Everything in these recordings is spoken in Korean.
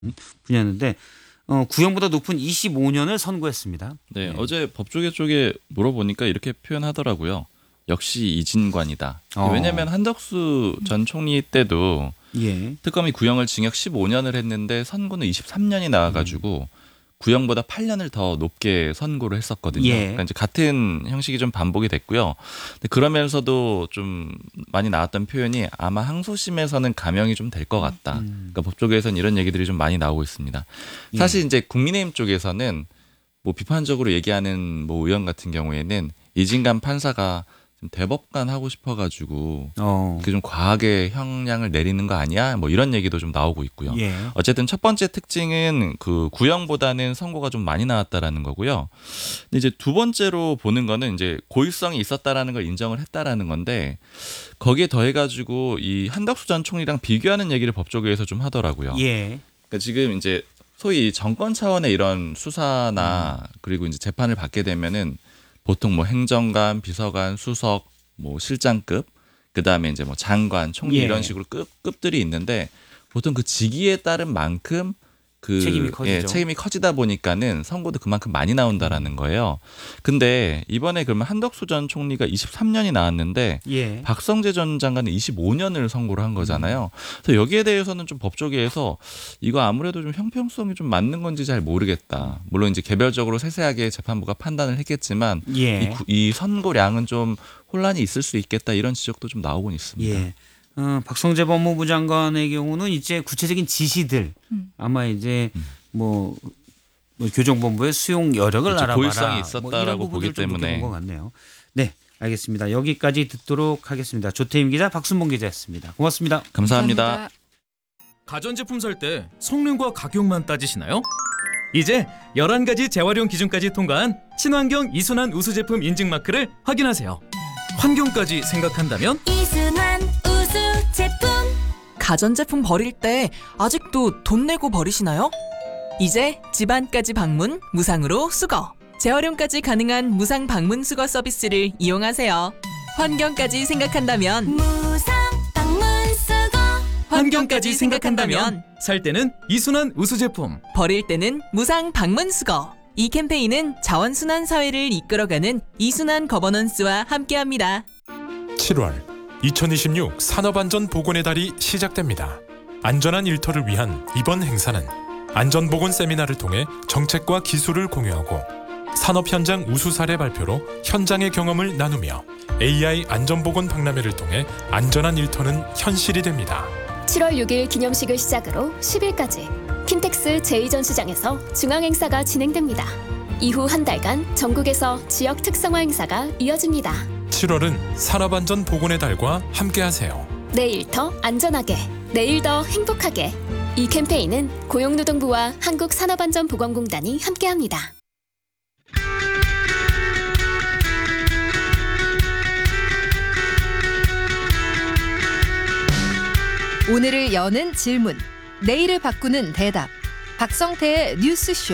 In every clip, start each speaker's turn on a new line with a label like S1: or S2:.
S1: 분야였는데 구형보다 높은 25년을 선고했습니다.
S2: 네,
S1: 네.
S2: 어제 법조계 쪽에 물어보니까 이렇게 표현하더라고요. 역시 이진관이다. 왜냐하면 한덕수 전 총리 때도
S1: 예.
S2: 특검이 구형을 징역 15년을 했는데 선고는 23년이 나와가지고 구형보다 8년을 더 높게 선고를 했었거든요.
S1: 예.
S2: 그러니까 이제 같은 형식이 좀 반복이 됐고요. 근데 그러면서도 좀 많이 나왔던 표현이 아마 항소심에서는 감형이 좀 될 것 같다. 그러니까 법조계에서는 이런 얘기들이 좀 많이 나오고 있습니다. 사실 이제 국민의힘 쪽에서는 뭐 비판적으로 얘기하는 뭐 의원 같은 경우에는 이진관 판사가 좀 대법관 하고 싶어가지고 그 좀 과하게 형량을 내리는 거 아니야? 뭐 이런 얘기도 좀 나오고 있고요.
S1: 예.
S2: 어쨌든 첫 번째 특징은 그 구형보다는 선고가 좀 많이 나왔다라는 거고요. 근데 이제 두 번째로 보는 거는 이제 고의성이 있었다라는 걸 인정을 했다라는 건데 거기에 더해가지고 이 한덕수 전 총리랑 비교하는 얘기를 법조계에서 좀 하더라고요.
S1: 예.
S2: 그러니까 지금 이제 소위 정권 차원의 이런 수사나 그리고 이제 재판을 받게 되면은 보통 뭐 행정관, 비서관, 수석, 뭐 실장급, 그 다음에 이제 뭐 장관, 총리
S1: 예.
S2: 이런 식으로 급들이 있는데 보통 그 직위에 따른 만큼 그
S1: 책임이 커지죠.
S2: 책임이 커지다 보니까는 선고도 그만큼 많이 나온다라는 거예요. 근데 이번에 그러면 한덕수 전 총리가 23년이 나왔는데
S1: 예.
S2: 박성재 전 장관은 25년을 선고를 한 거잖아요. 그래서 여기에 대해서는 좀 법조계에서 이거 아무래도 좀 형평성이 좀 맞는 건지 잘 모르겠다. 물론 이제 개별적으로 세세하게 재판부가 판단을 했겠지만
S1: 예.
S2: 이 선고량은 좀 혼란이 있을 수 있겠다 이런 지적도 좀 나오곤 있습니다.
S1: 예. 박성재 법무부 장관의 경우는 이제 구체적인 지시들 아마 이제 뭐 교정본부의 수용 여력을
S2: 그렇죠.
S1: 알아봐라.
S2: 고의성이
S1: 뭐 이런
S2: 있었다라고 보기
S1: 부분들 좀
S2: 때문에.
S1: 느껴본 것 같네요. 네, 알겠습니다. 여기까지 듣도록 하겠습니다. 조태임 기자, 박순봉 기자였습니다. 고맙습니다.
S2: 감사합니다.
S3: 가전제품 살 때 성능과 가격만 따지시나요? 이제 11가지 재활용 기준까지 통과한 친환경 이순환 우수 제품 인증 마크를 확인하세요. 환경까지 생각한다면
S4: 이순환 우수 제품.
S5: 가전제품 버릴 때 아직도 돈 내고 버리시나요? 이제 집안까지 방문 무상으로 수거. 재활용까지 가능한 무상 방문 수거 서비스를 이용하세요. 환경까지 생각한다면
S4: 무상 방문 수거.
S5: 환경까지 생각한다면
S3: 살 때는 이순환 우수 제품.
S5: 버릴 때는 무상 방문 수거. 이 캠페인은 자원순환 사회를 이끌어가는 이순환 거버넌스와 함께합니다.
S6: 7월 2026 산업안전보건의 달이 시작됩니다. 안전한 일터를 위한 이번 행사는 안전보건 세미나를 통해 정책과 기술을 공유하고 산업 현장 우수 사례 발표로 현장의 경험을 나누며 AI 안전보건 박람회를 통해 안전한 일터는 현실이 됩니다.
S7: 7월 6일 기념식을 시작으로 10일까지 킨텍스 제2전시장에서 중앙행사가 진행됩니다. 이후 한 달간 전국에서 지역 특성화 행사가 이어집니다.
S6: 7월은 산업안전보건의 달과 함께하세요.
S7: 내일 더 안전하게, 내일 더 행복하게. 이 캠페인은 고용노동부와 한국산업안전보건공단이 함께합니다.
S8: 오늘을 여는 질문, 내일을 바꾸는 대답. 박성태의 뉴스쇼.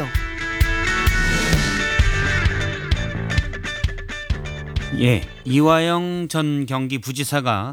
S1: 예, 이화영 전 경기부지사가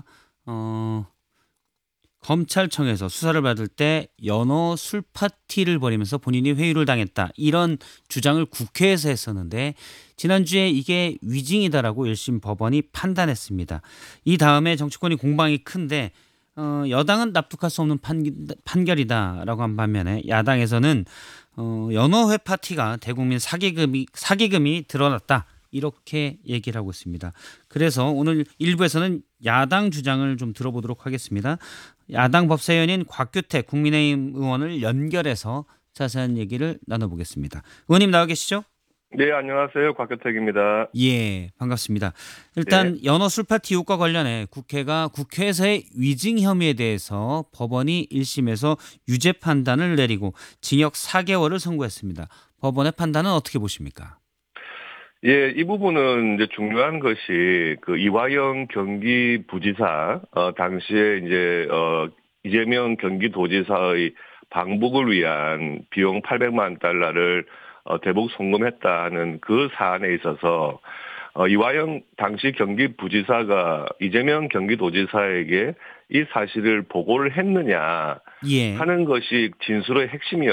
S1: 검찰청에서 수사를 받을 때 연어 술 파티를 벌이면서 본인이 회유를 당했다, 이런 주장을 국회에서 했었는데 지난주에 이게 위증이다라고 1심 법원이 판단했습니다. 이 다음에 정치권이 공방이 큰데 여당은 납득할 수 없는 판결이다라고 한 반면에 야당에서는 연어회 파티가 대국민 사기금이 드러났다, 이렇게 얘기를 하고 있습니다. 그래서 오늘 일부에서는 야당 주장을 좀 들어보도록 하겠습니다. 야당 법사위원인 곽규택 국민의힘 의원을 연결해서 자세한 얘기를 나눠보겠습니다. 의원님 나와 계시죠?
S9: 네, 안녕하세요. 곽규택입니다.
S1: 예, 반갑습니다. 일단 연어 술파티 의혹과 관련해 국회가 국회에서의 위증 혐의에 대해서 법원이 1심에서 유죄 판단을 내리고 징역 4개월을 선고했습니다. 법원의 판단은 어떻게 보십니까?
S9: 예, 이 부분은 이제 중요한 것이 그 이화영 경기부지사 당시에 이제 이재명 경기도지사의 방북을 위한 비용 800만 달러를 대북 송금했다는 그 사안에 있어서 이화영 당시 경기부지사가 이재명 경기도지사에게 이 사실을 보고를 했느냐
S1: 예.
S9: 하는 것이 진술의 핵심이었습니다.